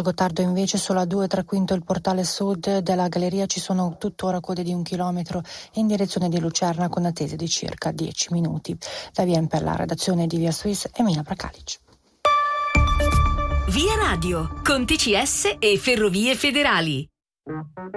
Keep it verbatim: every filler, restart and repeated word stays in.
Gottardo invece sulla due tra Quinto il portale sud della galleria ci sono tuttora code di un chilometro in direzione di Lucerna con attese di circa dieci minuti. Da via per la redazione di Via Suisse, Emina Prakalic. Via Radio, con T C S e Ferrovie Federali.